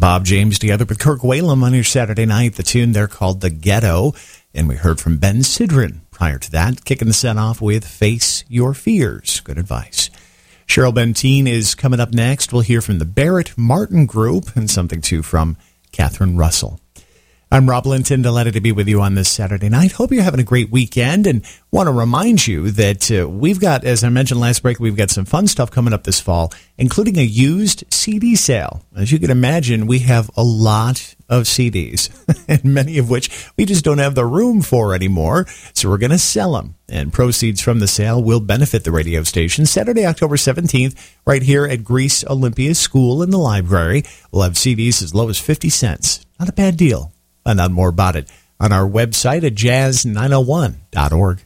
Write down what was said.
Bob James together with Kirk Whalum on your Saturday night. The tune there called The Ghetto. And we heard from Ben Sidran prior to that, kicking the set off with Face Your Fears. Good advice. Cheryl Benteen is coming up next. We'll hear from the Barrett Martin Group and something, too, from Catherine Russell. I'm Rob Linton, delighted to be with you on this Saturday night. Hope you're having a great weekend, and want to remind you that we've got, as I mentioned last break, we've got some fun stuff coming up this fall, including a used CD sale. As you can imagine, we have a lot of CDs, and many of which we just don't have the room for anymore, so we're going to sell them. And proceeds from the sale will benefit the radio station. Saturday, October 17th, right here at Greece Olympia School in the library. We'll have CDs as low as 50 cents. Not a bad deal. Find out more about it on our website at jazz901.org.